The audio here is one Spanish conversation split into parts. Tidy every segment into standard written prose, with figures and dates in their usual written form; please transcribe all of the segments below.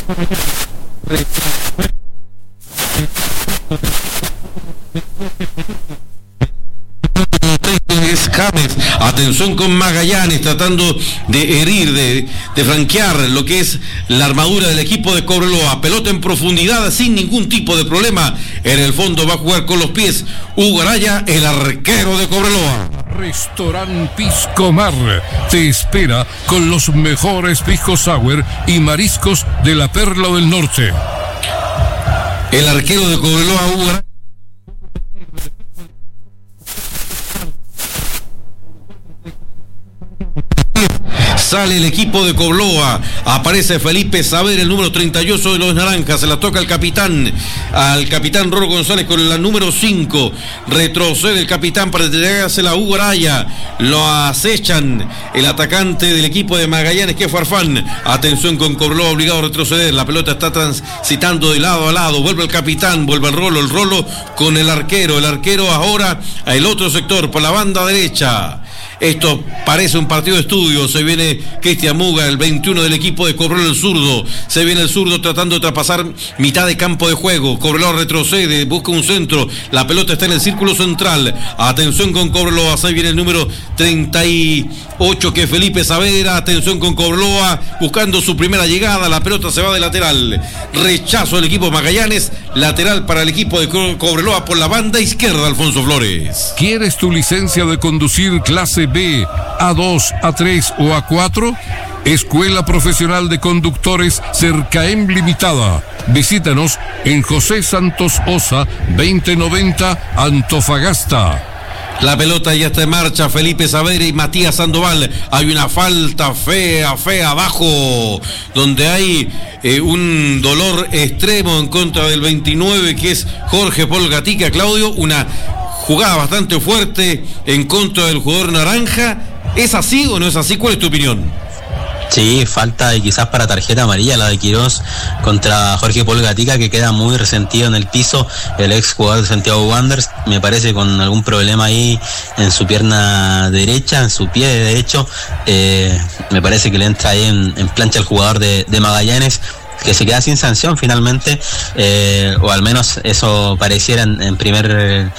James, atención con Magallanes tratando de herir, de franquear lo que es la armadura del equipo de Cobreloa. Pelota en profundidad sin ningún tipo de problema. En el fondo va a jugar con los pies Hugo Araya, el arquero de Cobreloa. Restaurant Pisco Mar te espera con los mejores pisco sour y mariscos de la Perla del Norte. El arquero de Cobreloa, Hugo Araya. Sale el equipo de Cobreloa, aparece Felipe Saber, el número 38 de los Naranjas, se la toca al capitán Rolo González con la número 5, retrocede el capitán para entregársela a Hugo Araya, lo acechan el atacante del equipo de Magallanes que es Farfán, atención con Cobreloa obligado a retroceder, la pelota está transitando de lado a lado, vuelve el capitán, vuelve el Rolo con el arquero ahora al otro sector por la banda derecha. Esto parece un partido de estudio. Se viene Cristian Muga, el 21 del equipo de Cobreloa, el zurdo. Se viene el zurdo tratando de traspasar mitad de campo de juego. Cobreloa retrocede, busca un centro. La pelota está en el círculo central. Atención con Cobreloa. Se viene el número 38 que es Felipe Saavedra. Atención con Cobreloa buscando su primera llegada. La pelota se va de lateral. Rechazo del equipo Magallanes. Lateral para el equipo de Cobreloa por la banda izquierda, Alfonso Flores. ¿Quieres tu licencia de conducir clase B, A2, A3 o A4? Escuela Profesional de Conductores Cercaem Limitada. Visítanos en José Santos Osa, 2090, Antofagasta. La pelota ya está en marcha, Felipe Saavedra y Matías Sandoval. Hay una falta fea abajo, donde hay un dolor extremo en contra del 29, que es Jorge Paul Gatica. Claudio, una jugada bastante fuerte en contra del jugador naranja. ¿Es así o no es así? ¿Cuál es tu opinión? Sí, falta y quizás para tarjeta amarilla la de Quirós contra Jorge Paul Gatica, que queda muy resentido en el piso, el ex jugador de Santiago Wanderers, me parece con algún problema ahí en su pierna derecha, en su pie derecho, me parece que le entra ahí en plancha el jugador de Magallanes, que se queda sin sanción finalmente, o al menos eso pareciera en primer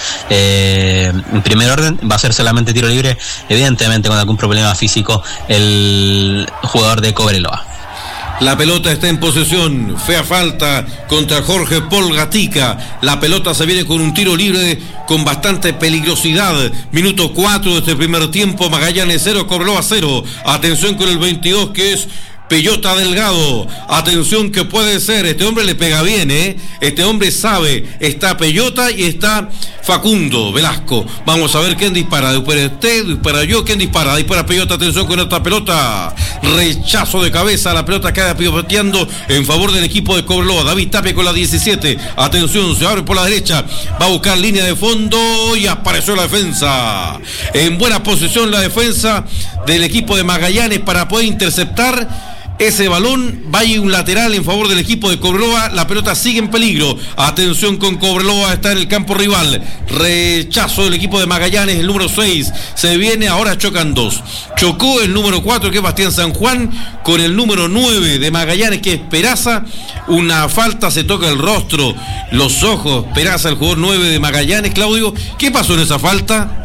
orden. Va a ser solamente tiro libre, evidentemente con algún problema físico el jugador de Cobreloa. La pelota está en posesión, fea falta contra Jorge Paul Gatica. La pelota se viene con un tiro libre con bastante peligrosidad. Minuto 4 de este primer tiempo, Magallanes 0, Cobreloa 0. Atención con el 22 que es Peyota Delgado, atención que puede ser, este hombre le pega bien, este hombre sabe, está Peyota y está Facundo Velasco, vamos a ver quién dispara, dispara yo, quién dispara Peyota, atención con esta pelota, rechazo de cabeza, la pelota queda pivoteando en favor del equipo de Cobreloa, David Tapia con la 17, atención, se abre por la derecha, va a buscar línea de fondo y apareció la defensa, en buena posición la defensa del equipo de Magallanes para poder interceptar ese balón. Vaya un lateral en favor del equipo de Cobreloa, la pelota sigue en peligro, atención con Cobreloa, está en el campo rival, rechazo del equipo de Magallanes, el número 6, se viene, ahora chocan dos, chocó el número 4 que es Bastián San Juan, con el número 9 de Magallanes que es Peraza, una falta, se toca el rostro, los ojos, Peraza, el jugador 9 de Magallanes. Claudio, ¿qué pasó en esa falta?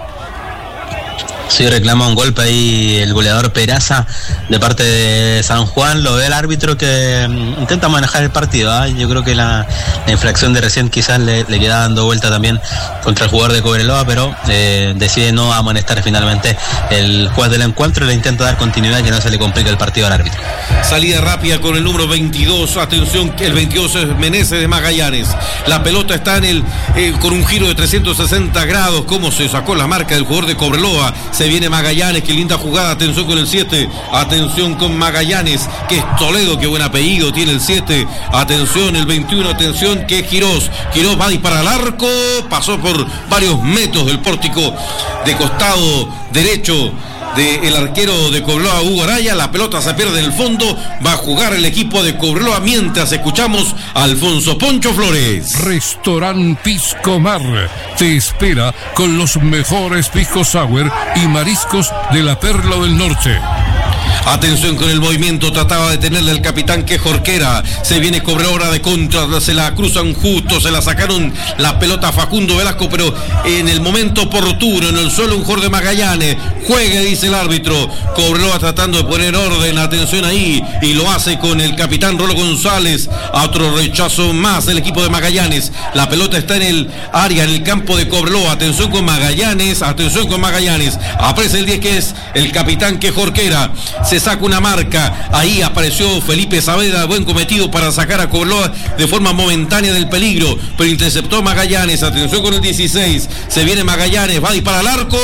Sí, reclama un golpe ahí el goleador Peraza de parte de San Juan, lo ve el árbitro que intenta manejar el partido, yo creo que la infracción de recién quizás le queda dando vuelta también contra el jugador de Cobreloa, pero decide no amonestar finalmente el juez del encuentro y le intenta dar continuidad, que no se le complique el partido al árbitro. Salida rápida con el número 22, atención, el 22 es Meneses de Magallanes, la pelota está con un giro de 360 grados, cómo se sacó la marca del jugador de Cobreloa. Se viene Magallanes, qué linda jugada, atención con el 7, atención con Magallanes, que es Toledo, qué buen apellido tiene el 7, atención el 21, atención que es Quirós va a disparar al arco, pasó por varios metros del pórtico de costado derecho del arquero de Cobreloa, Hugo Araya, la pelota se pierde en el fondo, va a jugar el equipo de Cobreloa mientras escuchamos a Alfonso Poncho Flores. Restaurant Pisco Mar te espera con los mejores pisco sour y mariscos de la Perla del Norte. Atención con el movimiento, trataba de tenerle el capitán que Jorquera. Se viene Cobreloa de contra, se la cruzan justo, se la sacaron la pelota a Facundo Velasco, pero en el momento oportuno, en el suelo un Jorge Magallanes. Juegue, dice el árbitro. Cobreloa tratando de poner orden, atención ahí, y lo hace con el capitán Rolo González. A otro rechazo más del equipo de Magallanes. La pelota está en el área, en el campo de Cobreloa. Atención con Magallanes, atención con Magallanes. Aparece el 10 que es el capitán que Jorquera. Se saca una marca, ahí apareció Felipe Saavedra, buen cometido para sacar a Cobreloa de forma momentánea del peligro, pero interceptó Magallanes. Atención con el 16, se viene Magallanes, va a disparar al arco.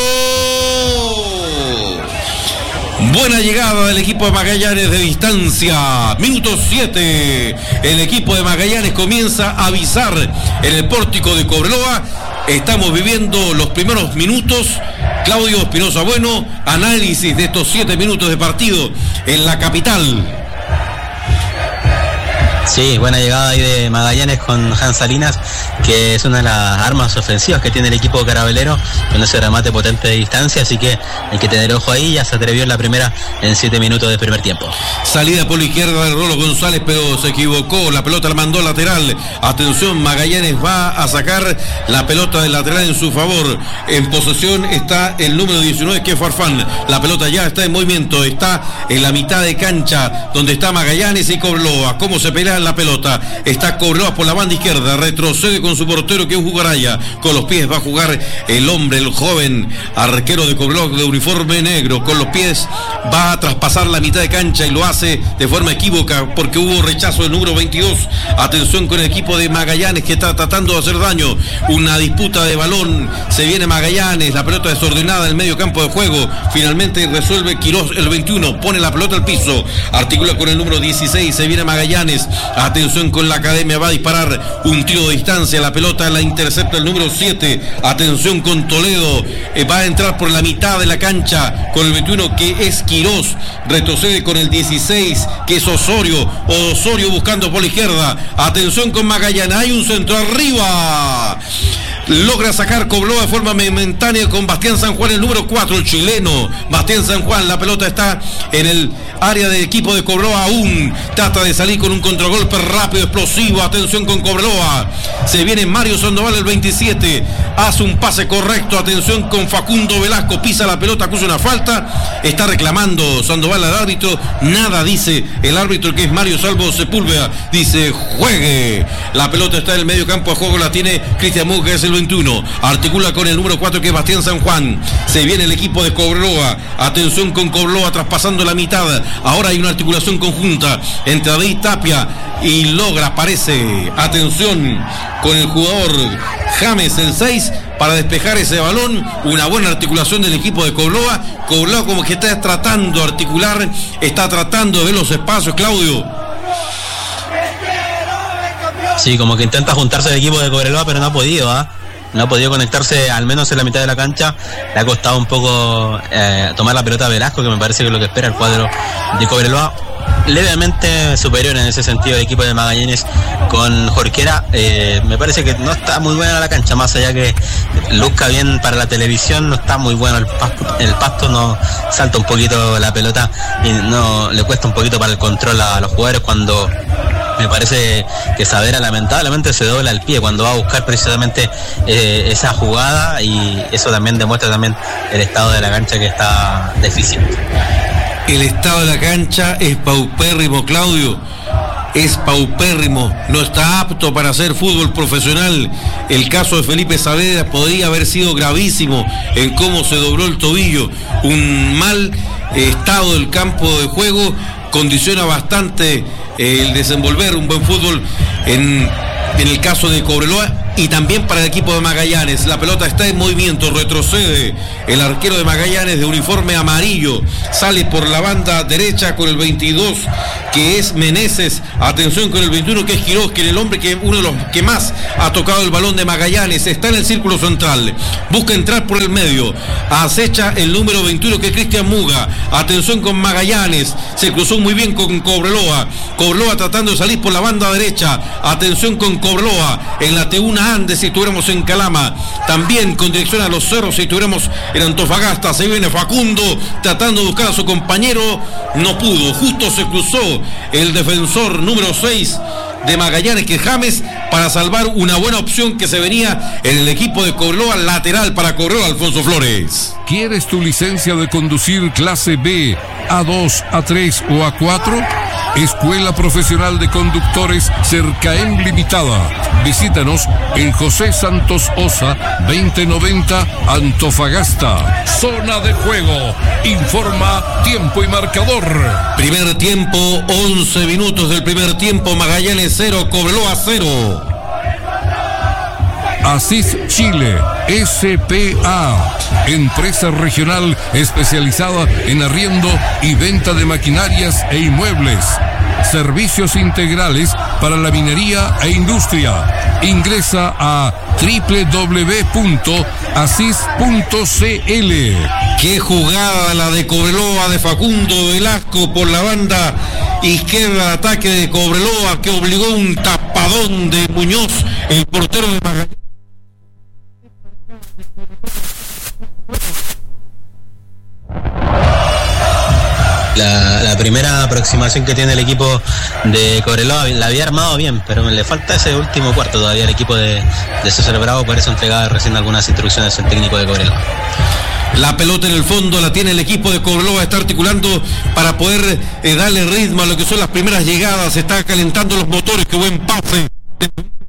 Buena llegada del equipo de Magallanes de distancia. Minuto 7. El equipo de Magallanes comienza a avisar en el pórtico de Cobreloa. Estamos viviendo los primeros minutos. Claudio Espinosa Bueno, análisis de estos 7 minutos de partido en la capital. Sí, buena llegada ahí de Magallanes con Hans Salinas, que es una de las armas ofensivas que tiene el equipo carabelero, con ese remate potente de distancia, así que hay que tener ojo ahí. Ya se atrevió en la primera en 7 minutos de primer tiempo. Salida por la izquierda de Rolo González, pero se equivocó, la pelota la mandó lateral. Atención, Magallanes va a sacar la pelota del lateral en su favor. En posesión está el número 19, que es Farfán. La pelota ya está en movimiento, está en la mitad de cancha, donde está Magallanes y Cobreloa. ¿Cómo se pelea la pelota? Está Cobreloa por la banda izquierda, retrocede con su portero, que es Hugo Araya. Con los pies va a jugar el hombre, el joven arquero de Cobreloa de uniforme negro. Con los pies va a traspasar la mitad de cancha y lo hace de forma equívoca porque hubo rechazo del número 22. Atención con el equipo de Magallanes, que está tratando de hacer daño. Una disputa de balón, se viene Magallanes, la pelota desordenada en el medio campo de juego. Finalmente resuelve Quirós, el 21, pone la pelota al piso, articula con el número 16, se viene Magallanes. Atención con la academia, va a disparar un tiro de distancia, la pelota la intercepta el número 7. Atención con Toledo, va a entrar por la mitad de la cancha con el 21, que es Quirós. Retrocede con el 16, que es Osorio buscando por la izquierda. Atención con Magallanes, hay un centro arriba. Logra sacar Cobreloa de forma momentánea con Bastián San Juan, el número 4, el chileno Bastián San Juan. La pelota está en el área del equipo de Cobreloa aún. Trata de salir con un contragolpe rápido, explosivo. Atención con Cobreloa. Se viene Mario Sandoval, el 27. Hace un pase correcto. Atención con Facundo Velasco. Pisa la pelota, acusa una falta. Está reclamando Sandoval al árbitro. Nada dice el árbitro, que es Mario Salvo Sepúlveda. Dice juegue. La pelota está en el medio campo de juego. La tiene Cristian Muga, que es el 21. Articula con el número 4, que es Bastián San Juan. Se viene el equipo de Cobreloa. Atención con Cobreloa traspasando la mitad. Ahora hay una articulación conjunta entre David Tapia y logra, aparece. Atención con el jugador James, el 6, para despejar ese balón. Una buena articulación del equipo de Cobreloa. Cobreloa como que está tratando de articular, está tratando de ver los espacios, Claudio. Sí, como que intenta juntarse el equipo de Cobreloa, pero no ha podido, no ha podido conectarse, al menos en la mitad de la cancha. Le ha costado un poco tomar la pelota a Velasco, que me parece que es lo que espera el cuadro de Cobreloa. Levemente superior en ese sentido el equipo de Magallanes con Jorquera. Me parece que no está muy buena la cancha, más allá que luzca bien para la televisión, no está muy bueno el pasto, no salta un poquito la pelota y no le cuesta un poquito para el control a los jugadores, cuando me parece que Saavedra lamentablemente se dobla el pie cuando va a buscar precisamente esa jugada, y eso también demuestra también el estado de la cancha, que está deficiente. El estado de la cancha es paupérrimo, Claudio. Es paupérrimo, no está apto para hacer fútbol profesional. El caso de Felipe Saavedra podría haber sido gravísimo en cómo se dobló el tobillo. Un mal estado del campo de juego condiciona bastante el desenvolver un buen fútbol en el caso de Cobreloa y también para el equipo de Magallanes. La pelota está en movimiento, retrocede el arquero de Magallanes de uniforme amarillo, sale por la banda derecha con el 22, que es Meneses. Atención con el 21, que es Quirós, que es el hombre que uno de los que más ha tocado el balón de Magallanes. Está en el círculo central, busca entrar por el medio, acecha el número 21, que es Cristian Muga. Atención con Magallanes, se cruzó muy bien con Cobreloa. Cobreloa tratando de salir por la banda derecha. Atención con Cobreloa en la tribuna a Andes si estuviéramos en Calama, también con dirección a Los Cerros si estuviéramos en Antofagasta. Se viene Facundo tratando de buscar a su compañero, no pudo, justo se cruzó el defensor número 6 de Magallanes, que James, para salvar una buena opción que se venía en el equipo de Cobreloa, lateral para Cobreloa, Alfonso Flores. ¿Quieres tu licencia de conducir clase B, A2, A3 o A4? Escuela Profesional de Conductores Cercaem Limitada. Visítanos en José Santos Osa, 2090, Antofagasta. Zona de juego. Informa tiempo y marcador. Primer tiempo, 11 minutos del primer tiempo. Magallanes 0, Cobreloa 0. Asís Chile, S.P.A., empresa regional especializada en arriendo y venta de maquinarias e inmuebles. Servicios integrales para la minería e industria. Ingresa a www.asis.cl. Qué jugada la de Cobreloa de Facundo Velasco por la banda izquierda de ataque de Cobreloa, que obligó un tapadón de Muñoz, el portero de Magallanes. La primera aproximación que tiene el equipo de Cobreloa la había armado bien, pero le falta ese último cuarto todavía al equipo de César Bravo, por eso entregaba recién algunas instrucciones al técnico de Cobreloa. La pelota en el fondo la tiene el equipo de Cobreloa, está articulando para poder darle ritmo a lo que son las primeras llegadas, está calentando los motores, qué buen pase.